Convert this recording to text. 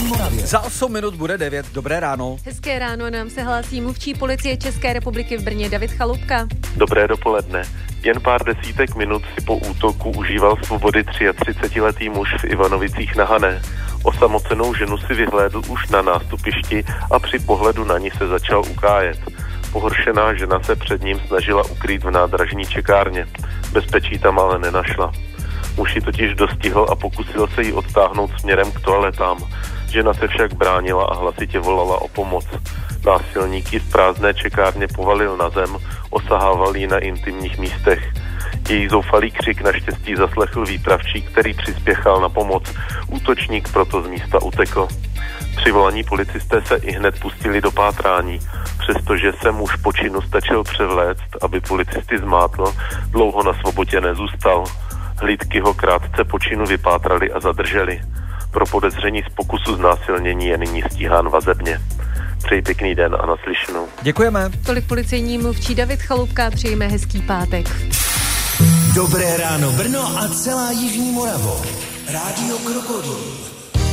Moravě. Za 8 minut bude 9. Dobré ráno. Hezké ráno, nám se hlásí mluvčí policie České republiky v Brně David Chaloupka. Dobré dopoledne. Jen pár desítek minut si po útoku užíval svobody 33letý muž v Ivanovicích na Hané. Osamocenou ženu si vyhlédl už na nástupišti a při pohledu na ní se začal ukájet. Pohoršená žena se před ním snažila ukrýt v nádražní čekárně. Bezpečí tam ale nenašla. Muž ji totiž dostihl a pokusil se jí odtáhnout směrem k toaletám. Žena se však bránila a hlasitě volala o pomoc. Násilník ji v prázdné čekárně povalil na zem, osahával ji na intimních místech. Její zoufalý křik naštěstí zaslechl výpravčí, který přispěchal na pomoc. Útočník proto z místa utekl. Přivolaní policisté se ihned pustili do pátrání. Přestože se muž po činu stačil převléct, aby policisty zmátl, dlouho na svobodě nezůstal. Hlídky ho krátce po činu vypátrali a zadrželi. Pro podezření z pokusu znásilnění je nyní stíhán vazebně. Přeji pěkný den a naslyšenou. Děkujeme. Tolik policejní mluvčí David Chaloupka, přejeme hezký pátek. Dobré ráno Brno a celá jižní Moravo. Rádio Krokodýl.